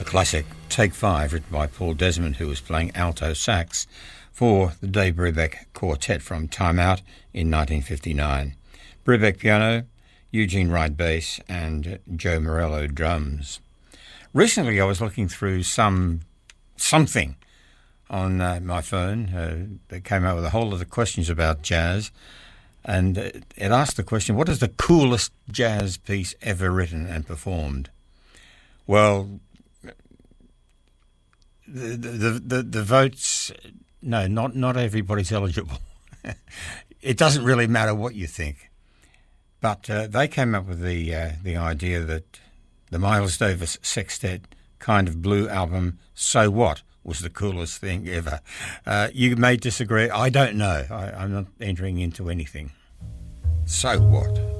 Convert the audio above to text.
classic Take Five, written by Paul Desmond, who was playing alto sax for the Dave Brubeck Quartet from Time Out in 1959. Brubeck piano, Eugene Wright bass, and Joe Morello drums. Recently I was looking through something on my phone that came out with a whole lot of questions about jazz, and it asked the question, what is the coolest jazz piece ever written and performed? Well, the votes, no, not everybody's eligible. It doesn't really matter what you think. But they came up with the idea that the Miles Davis Sextet Kind of Blue album, So What, was the coolest thing ever. You may disagree. I don't know. I'm not entering into anything. So what?